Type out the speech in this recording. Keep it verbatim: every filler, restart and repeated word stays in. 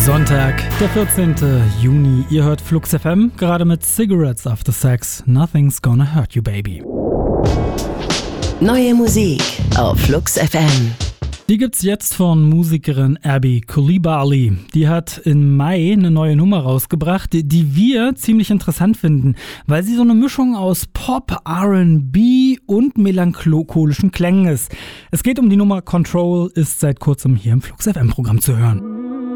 Sonntag, der vierzehnten Juni. Ihr hört Flux F M, gerade mit Cigarettes After Sex. Nothing's gonna hurt you, baby. Neue Musik auf Flux F M. Die gibt's jetzt von Musikerin Abby Coulibaly. Die hat im Mai eine neue Nummer rausgebracht, die, die wir ziemlich interessant finden, weil sie so eine Mischung aus Pop, R and B und melancholischen Klängen ist. Es geht um die Nummer Control, ist seit kurzem hier im Flux F M Programm zu hören.